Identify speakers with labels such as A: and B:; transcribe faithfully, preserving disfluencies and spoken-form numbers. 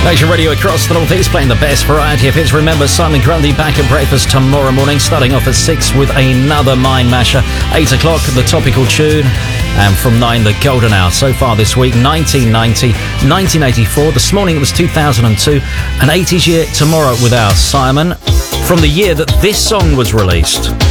A: Nation Radio across the North East playing the best variety of hits. Remember, Simon Grundy back at breakfast tomorrow morning, starting off at six with another Mind Masher. eight o'clock, the topical tune. And from nine, the golden hour. So far this week, nineteen ninety, nineteen eighty-four. This morning it was two thousand two. An eighties year tomorrow with our Simon. From the year that this song was released.